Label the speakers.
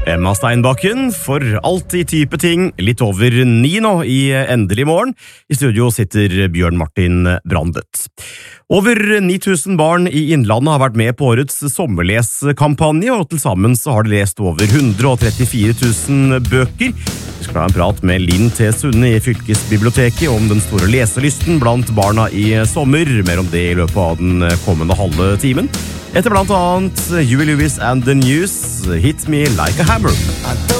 Speaker 1: Emma Steinbakken for alltid type ting, litt over 9 nå i Endelig morgen. I studio sitter Bjørn Martin Brandet. Over 9000 barn i Innlandet har vært med på årets sommerleskampanje, og til sammen så har de lest over 134 000 bøker. Vi skal ha en prat med Linn T. Sunde i Fylkesbiblioteket om den store leselysten blant barna i sommer, mer om det i løpet av den kommende halve timen. Etter blant annet Huey Lewis and the News, Hit Me Like a Hammer.